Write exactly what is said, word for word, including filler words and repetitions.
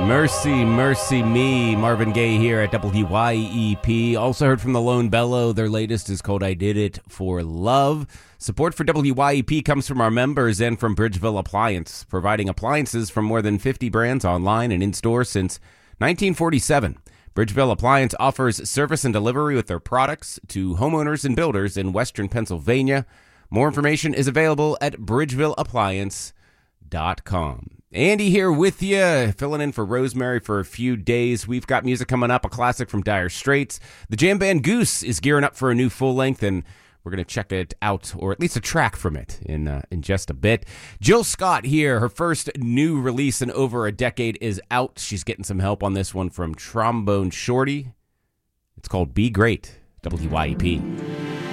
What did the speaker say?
Mercy, Mercy Me. Marvin Gaye here at W Y E P. Also heard from the Lone Bellow. Their latest is called I Did It for Love. Support for W Y E P comes from our members and from Bridgeville Appliance, providing appliances from more than fifty brands online and in-store since nineteen forty-seven. Bridgeville Appliance offers service and delivery with their products to homeowners and builders in western Pennsylvania. More information is available at bridgeville appliance dot com. Andy here with you, filling in for Rosemary for a few days. We've got music coming up, a classic from Dire Straits. The jam band Goose is gearing up for a new full length, and we're going to check it out, or at least a track from it, in uh, in just a bit. Jill Scott here. Her first new release in over a decade is out. She's getting some help on this one from Trombone Shorty. It's called Be Great, W Y E P.